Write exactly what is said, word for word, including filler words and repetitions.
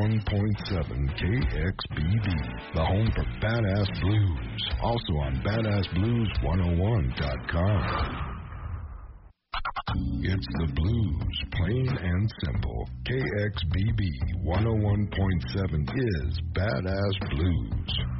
one point seven K X B B, the home for Badass Blues. Also on badass blues one oh one dot com. It's the blues, plain and simple. K X B B one oh one point seven is Badass Blues.